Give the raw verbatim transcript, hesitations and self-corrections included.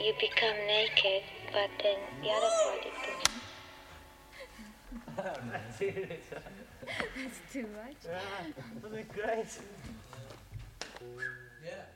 you become naked, but then the other body becomes... That's it. That's too much. Yeah, wasn't it great? Yeah.